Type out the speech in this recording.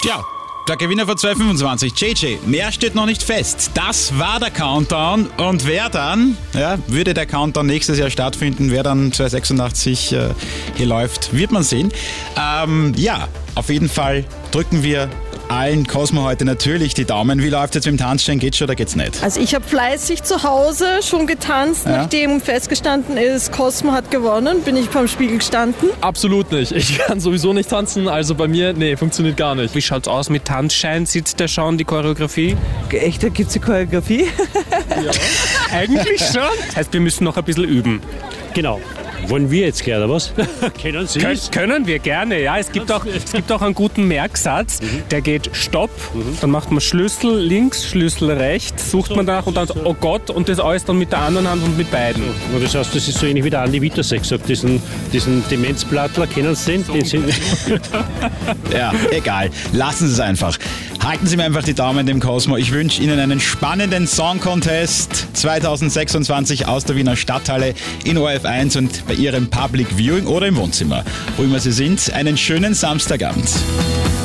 Tja, der Gewinner von 225, JJ. Mehr steht noch nicht fest. Das war der Countdown. Und wer dann, würde der Countdown nächstes Jahr stattfinden, wer dann 286 hier läuft, wird man sehen. Auf jeden Fall drücken wir allen Cosmo heute natürlich die Daumen. Wie läuft es jetzt mit dem Tanzschein? Geht's schon oder geht's nicht? Also ich habe fleißig zu Hause schon getanzt, nachdem festgestanden ist, Cosmo hat gewonnen, bin ich vorm Spiegel gestanden. Absolut nicht. Ich kann sowieso nicht tanzen, also bei mir, funktioniert gar nicht. Wie schaut's aus mit Tanzschein? Sitzt der schon, die Choreografie? Echt, da gibt's die Choreografie? Ja. Eigentlich schon. Das heißt, wir müssen noch ein bisschen üben. Genau. Wollen wir jetzt gleich, oder was? Kennen Sie es? Können wir gerne, ja. Es gibt auch einen guten Merksatz, der geht Stopp, dann macht man Schlüssel links, Schlüssel rechts, sucht man danach und dann oh Gott und das alles dann mit der anderen Hand und mit beiden. Und das heißt, das ist so ähnlich wie der Andi Wittersek sagt, diesen Demenzblattler, kennen Sie den? Ja, egal. Lassen Sie es einfach. Halten Sie mir einfach die Daumen dem Cosmo. Ich wünsche Ihnen einen spannenden Song Contest 2026 aus der Wiener Stadthalle in ORF1 und bei Ihrem Public Viewing oder im Wohnzimmer, wo immer Sie sind. Einen schönen Samstagabend.